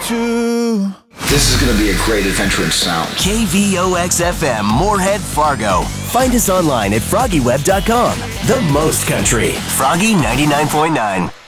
too. This is going to be a great adventure in sound. KVOX FM, Moorhead, Fargo. Find us online at FroggyWeb.com. The most country. Froggy 99.9.